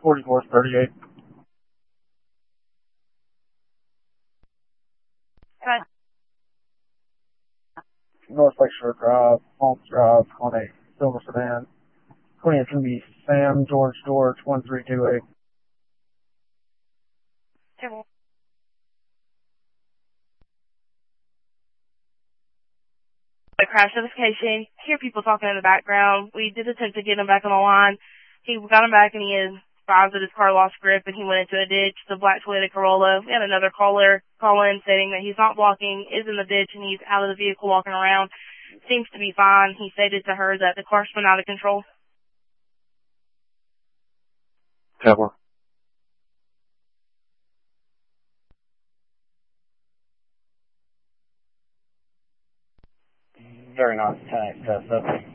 4438. Okay. North Lakeshore Drive, Palms Drive, on a silver sedan. 20 is going to be Sam George 1328. A crash notification. Hear people talking in the background. We did attempt to get him back on the line. He got him back and he advised that his car lost grip and he went into a ditch. The black Toyota Corolla. We had another caller call in stating that he's not blocking, is in the ditch, and he's out of the vehicle walking around. Seems to be fine. He stated to her that the car spun out of control. Kevlar. Very nice tank, test up.